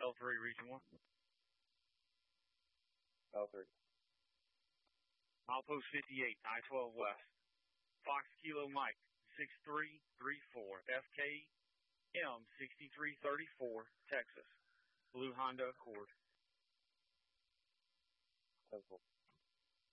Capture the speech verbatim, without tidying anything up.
L three, Region one. L three. Milepost fifty-eight, I twelve West. Fox Kilo Mike, six three three four, F K M sixty-three thirty-four, Texas. Blue Honda Accord. ten four.